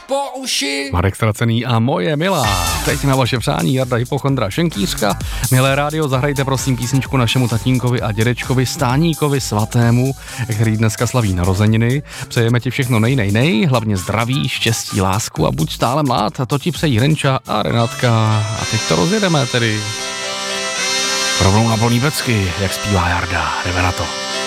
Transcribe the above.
po uši. Marek Stracený a Moje milá. Teď na vaše přání Jarda Hypochondra Šenkýřka. Milé rádio, zahrajte prosím písničku našemu tatínkovi a dědečkovi Stáníkovi svatému, který dneska slaví narozeniny. Přejeme ti všechno nej, hlavně zdraví, štěstí, lásku a buď stále mlád. To ti přejí Renča a Renátka. A teď to rozjedeme tedy rovnou na plný pecky, jak zpívá Jarda. Jdeme na to.